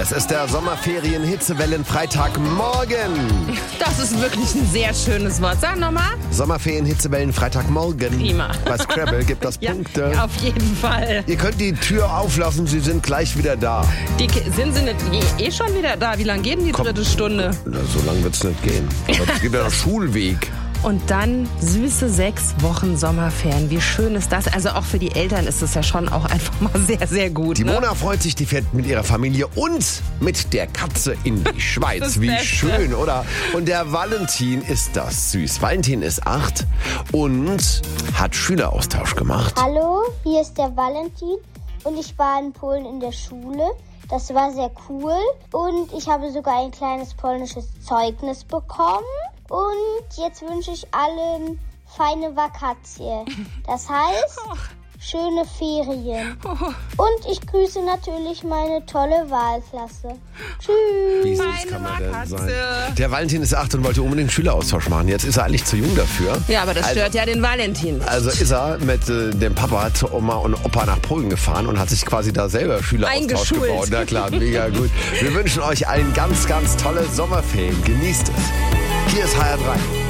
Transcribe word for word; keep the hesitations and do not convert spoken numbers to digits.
Es ist der Sommerferien-Hitzewellen-Freitagmorgen. Das ist wirklich ein sehr schönes Wort. Sag nochmal. Sommerferien-Hitzewellen-Freitagmorgen. Prima. Bei Scrabble gibt das Ja, Punkte. auf jeden Fall. Ihr könnt die Tür auflassen, sie sind gleich wieder da. Die, Ki- sind sie nicht eh, eh schon wieder da? Wie lange geht denn die Komm. dritte Stunde? Na, so lange wird es nicht gehen. Aber es gibt ja noch Schulweg. Und dann süße sechs Wochen Sommerferien. Wie schön ist das? Also auch für die Eltern ist es ja schon auch einfach mal sehr, sehr gut. Die ne? Mona freut sich, die fährt mit ihrer Familie und mit der Katze in die Schweiz. Das Wie Beste. schön, oder? Und der Valentin ist das süß. Valentin ist acht und hat Schüleraustausch gemacht. Hallo, hier ist der Valentin und ich war in Polen in der Schule. Das war sehr cool und ich habe sogar ein kleines polnisches Zeugnis bekommen. Und jetzt wünsche ich allen feine Vakatie. Das heißt, schöne Ferien. Und ich grüße natürlich meine tolle Wahlklasse. Tschüss. Wie süß Meine kann man denn Katze. sein? Der Valentin ist acht und wollte unbedingt Schüleraustausch machen. Jetzt ist er eigentlich zu jung dafür. Ja, aber das Also- stört ja den Valentin. Also ist er mit äh, dem Papa zu Oma und Opa nach Polen gefahren und hat sich quasi da selber Schüleraustausch Eingeschult. gebaut. Na klar, mega gut. Wir wünschen euch allen ganz, ganz tolle Sommerferien. Genießt es. Hier ist H R drei.